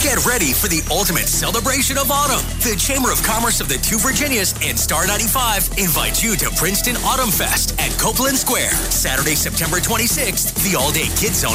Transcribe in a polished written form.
Get ready for the ultimate celebration of autumn. The Chamber of Commerce of the Two Virginias and Star 95 invite you to Princeton Autumn Fest at Copeland Square. Saturday, September 26th, the all-day Kids Zone